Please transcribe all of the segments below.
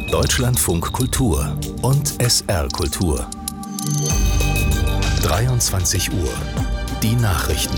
Deutschlandfunk Kultur und SR Kultur. 23 Uhr. Die Nachrichten.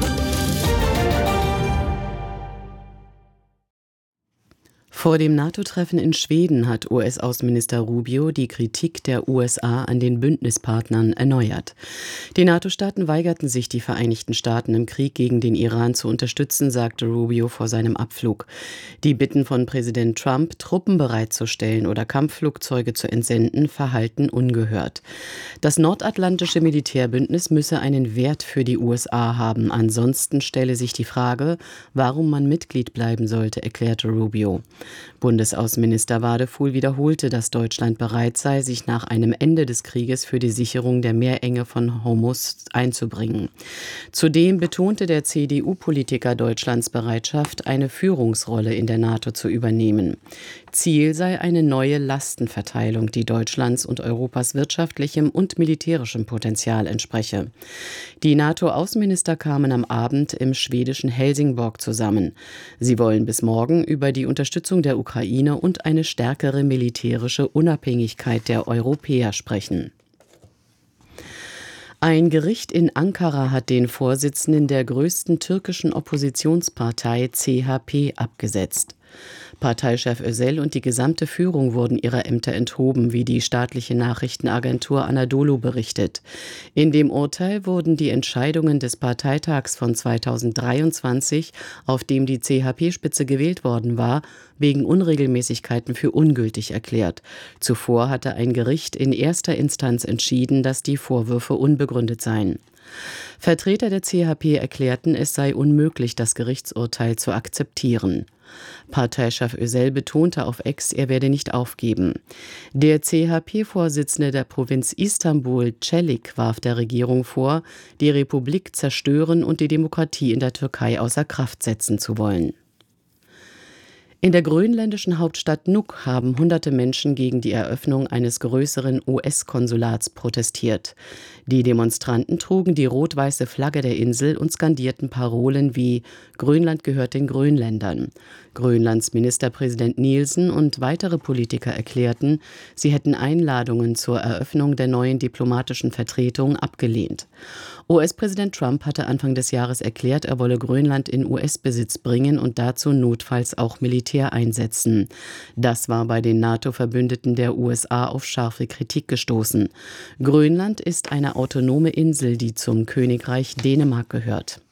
Vor dem NATO-Treffen in Schweden hat US-Außenminister Rubio die Kritik der USA an den Bündnispartnern erneuert. Die NATO-Staaten weigerten sich, die Vereinigten Staaten im Krieg gegen den Iran zu unterstützen, sagte Rubio vor seinem Abflug. Die Bitten von Präsident Trump, Truppen bereitzustellen oder Kampfflugzeuge zu entsenden, verhallten ungehört. Das nordatlantische Militärbündnis müsse einen Wert für die USA haben. Ansonsten stelle sich die Frage, warum man Mitglied bleiben sollte, erklärte Rubio. Bundesaußenminister Wadefuhl wiederholte, dass Deutschland bereit sei, sich nach einem Ende des Krieges für die Sicherung der Meerenge von Hormuz einzubringen. Zudem betonte der CDU-Politiker Deutschlands Bereitschaft, eine Führungsrolle in der NATO zu übernehmen. Ziel sei eine neue Lastenverteilung, die Deutschlands und Europas wirtschaftlichem und militärischem Potenzial entspreche. Die NATO-Außenminister kamen am Abend im schwedischen Helsingborg zusammen. Sie wollen bis morgen über die Unterstützung der Ukraine und eine stärkere militärische Unabhängigkeit der Europäer sprechen. Ein Gericht in Ankara hat den Vorsitzenden der größten türkischen Oppositionspartei CHP abgesetzt. Parteichef Özel und die gesamte Führung wurden ihrer Ämter enthoben, wie die staatliche Nachrichtenagentur Anadolu berichtet. In dem Urteil wurden die Entscheidungen des Parteitags von 2023, auf dem die CHP-Spitze gewählt worden war, wegen Unregelmäßigkeiten für ungültig erklärt. Zuvor hatte ein Gericht in erster Instanz entschieden, dass die Vorwürfe unbegründet seien. Vertreter der CHP erklärten, es sei unmöglich, das Gerichtsurteil zu akzeptieren. Parteichef Özel betonte auf X, er werde nicht aufgeben. Der CHP-Vorsitzende der Provinz Istanbul, Çelik, warf der Regierung vor, die Republik zerstören und die Demokratie in der Türkei außer Kraft setzen zu wollen. In der grönländischen Hauptstadt Nuuk haben hunderte Menschen gegen die Eröffnung eines größeren US-Konsulats protestiert. Die Demonstranten trugen die rot-weiße Flagge der Insel und skandierten Parolen wie »Grönland gehört den Grönländern«. Grönlands Ministerpräsident Nielsen und weitere Politiker erklärten, sie hätten Einladungen zur Eröffnung der neuen diplomatischen Vertretung abgelehnt. US-Präsident Trump hatte Anfang des Jahres erklärt, er wolle Grönland in US-Besitz bringen und dazu notfalls auch Militär einsetzen. Das war bei den NATO-Verbündeten der USA auf scharfe Kritik gestoßen. Grönland ist eine autonome Insel, die zum Königreich Dänemark gehört.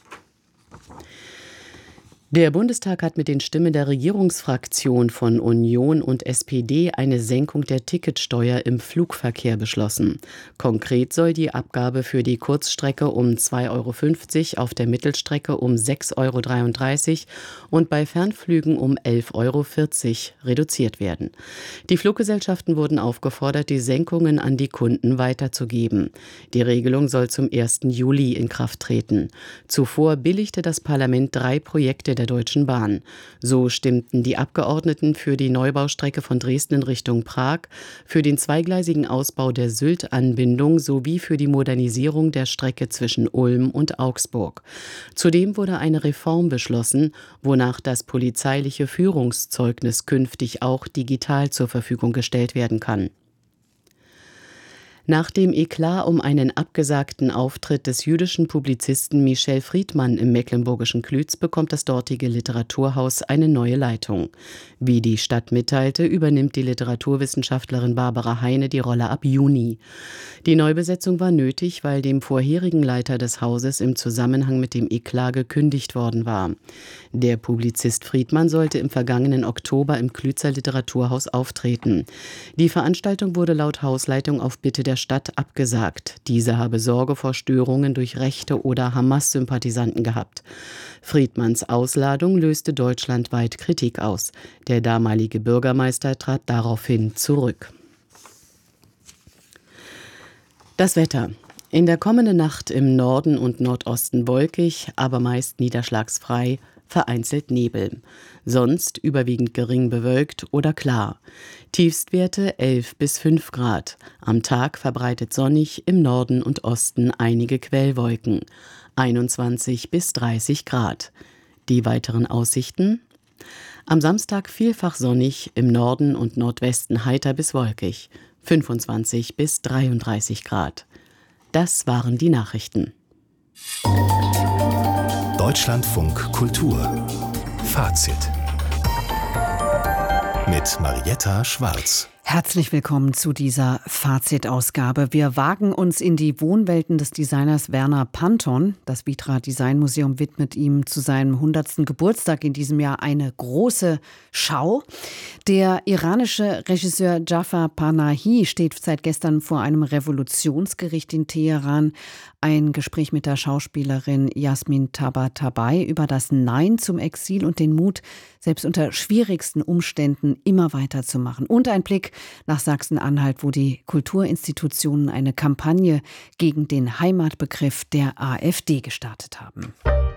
Der Bundestag hat mit den Stimmen der Regierungsfraktion von Union und SPD eine Senkung der Ticketsteuer im Flugverkehr beschlossen. Konkret soll die Abgabe für die Kurzstrecke um 2,50 € auf der Mittelstrecke um 6,33 € und bei Fernflügen um 11,40 € reduziert werden. Die Fluggesellschaften wurden aufgefordert, die Senkungen an die Kunden weiterzugeben. Die Regelung soll zum 1. Juli in Kraft treten. Zuvor billigte das Parlament 3 Projekte der Deutschen Bahn. So stimmten die Abgeordneten für die Neubaustrecke von Dresden in Richtung Prag, für den zweigleisigen Ausbau der Sylt-Anbindung sowie für die Modernisierung der Strecke zwischen Ulm und Augsburg. Zudem wurde eine Reform beschlossen, wonach das polizeiliche Führungszeugnis künftig auch digital zur Verfügung gestellt werden kann. Nach dem Eklat um einen abgesagten Auftritt des jüdischen Publizisten Michel Friedmann im mecklenburgischen Klütz bekommt das dortige Literaturhaus eine neue Leitung. Wie die Stadt mitteilte, übernimmt die Literaturwissenschaftlerin Barbara Heine die Rolle ab Juni. Die Neubesetzung war nötig, weil dem vorherigen Leiter des Hauses im Zusammenhang mit dem Eklat gekündigt worden war. Der Publizist Friedmann sollte im vergangenen Oktober im Klützer Literaturhaus auftreten. Die Veranstaltung wurde laut Hausleitung auf Bitte der Stadt abgesagt. Diese habe Sorge vor Störungen durch Rechte oder Hamas-Sympathisanten gehabt. Friedmanns Ausladung löste deutschlandweit Kritik aus. Der damalige Bürgermeister trat daraufhin zurück. Das Wetter. In der kommenden Nacht im Norden und Nordosten wolkig, aber meist niederschlagsfrei, vereinzelt Nebel. Sonst überwiegend gering bewölkt oder klar. Tiefstwerte 11 bis 5 Grad. Am Tag verbreitet sonnig, im Norden und Osten einige Quellwolken. 21 bis 30 Grad. Die weiteren Aussichten: Am Samstag vielfach sonnig, im Norden und Nordwesten heiter bis wolkig, 25 bis 33 Grad. Das waren die Nachrichten. Deutschlandfunk Kultur Fazit mit Marietta Schwarz. Herzlich willkommen zu dieser Fazitausgabe. Wir wagen uns in die Wohnwelten des Designers Werner Panton. Das Vitra Design Museum widmet ihm zu seinem 100. Geburtstag in diesem Jahr eine große Schau. Der iranische Regisseur Jafar Panahi steht seit gestern vor einem Revolutionsgericht in Teheran. Ein Gespräch mit der Schauspielerin Yasmin Tabatabai über das Nein zum Exil und den Mut, selbst unter schwierigsten Umständen immer weiterzumachen. Und ein Blick nach Sachsen-Anhalt, wo die Kulturinstitutionen eine Kampagne gegen den Heimatbegriff der AfD gestartet haben.